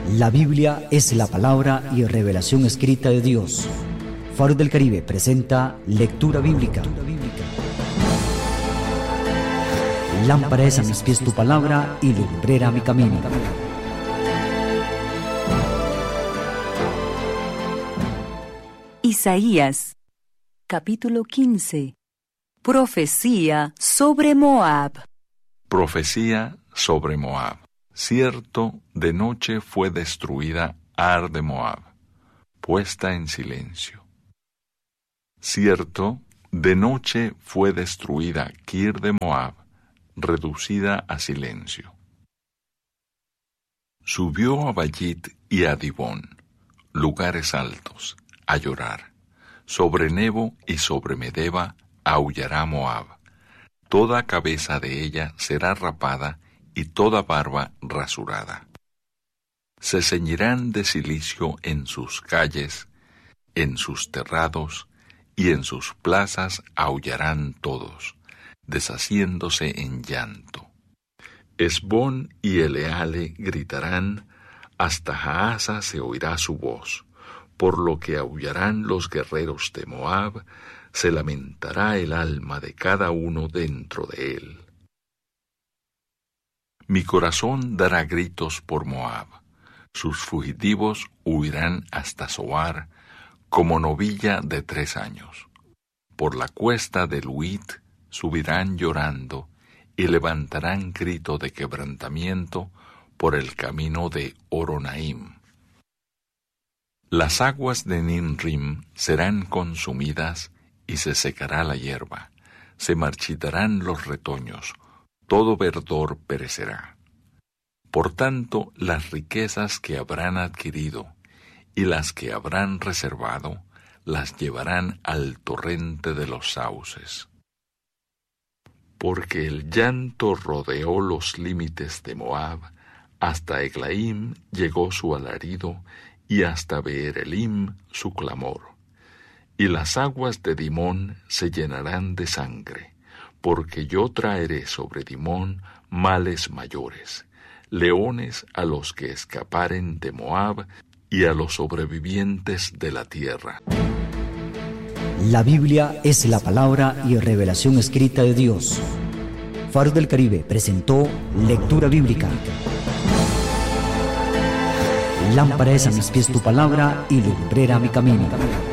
La Biblia es la palabra y revelación escrita de Dios. Faro del Caribe presenta Lectura Bíblica. Lámpara es a mis pies tu palabra y lumbrera mi camino. Isaías, capítulo 15. Profecía sobre Moab. Profecía sobre Moab. Cierto, de noche fue destruida Ar de Moab, puesta en silencio. Cierto, de noche fue destruida Kir de Moab, reducida a silencio. Subió a Bayit y a Dibón, lugares altos, a llorar. Sobre Nebo y sobre Medeba aullará Moab. Toda cabeza de ella será rapada y toda barba rasurada. Se ceñirán de cilicio en sus calles, en sus terrados, y en sus plazas aullarán todos, deshaciéndose en llanto. Esbón y Eleale gritarán, hasta Jaasa se oirá su voz, por lo que aullarán los guerreros de Moab, se lamentará el alma de cada uno dentro de él. Mi corazón dará gritos por Moab, sus fugitivos huirán hasta Zoar, como novilla de 3 años. Por la cuesta de Luit subirán llorando, y levantarán grito de quebrantamiento por el camino de Horonaim. Las aguas de Ninrim serán consumidas, y se secará la hierba, se marchitarán los retoños, todo verdor perecerá. Por tanto, las riquezas que habrán adquirido y las que habrán reservado, las llevarán al torrente de los sauces. Porque el llanto rodeó los límites de Moab, hasta Eglaim llegó su alarido, y hasta Beerelim su clamor. Y las aguas de Dimón se llenarán de sangre, porque yo traeré sobre Dimón males mayores, leones a los que escaparen de Moab y a los sobrevivientes de la tierra. La Biblia es la palabra y revelación escrita de Dios. Faro del Caribe presentó Lectura Bíblica. Lámpara es a mis pies tu palabra y lumbrera mi camino.